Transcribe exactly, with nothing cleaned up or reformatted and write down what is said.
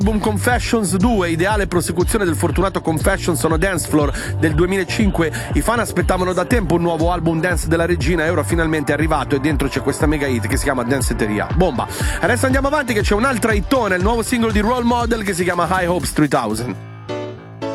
Album Confessions due, ideale prosecuzione del fortunato Confessions on a Dance Floor del duemilacinque. I fan aspettavano da tempo un nuovo album dance della regina e ora finalmente è arrivato, e dentro c'è questa mega hit che si chiama Danceteria. Bomba! Adesso andiamo avanti che c'è un'altra hittona, il nuovo singolo di Role Model che si chiama High Hopes tremila.